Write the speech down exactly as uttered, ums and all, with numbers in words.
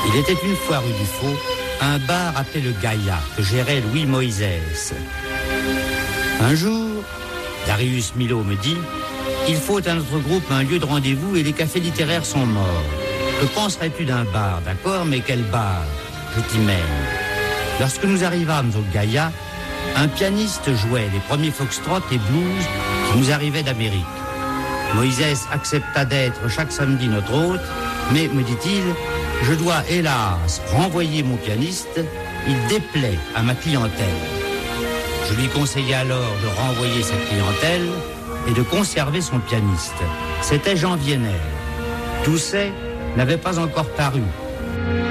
Il était une fois rue du Faux, un bar appelé le Gaïa, que gérait Louis Moïse. Un jour, Darius Milhaud me dit « Il faut à notre groupe un lieu de rendez-vous et les cafés littéraires sont morts. Que penserais-tu d'un bar, d'accord, mais quel bar? Je t'y mène. » Lorsque nous arrivâmes au Gaïa, un pianiste jouait les premiers foxtrot et blues qui nous arrivaient d'Amérique. Moïse accepta d'être chaque samedi notre hôte, mais, me dit-il, je dois hélas renvoyer mon pianiste, il déplaît à ma clientèle. Je lui conseillai alors de renvoyer sa clientèle et de conserver son pianiste. C'était Jean Vienner. Toussaint n'avait pas encore paru.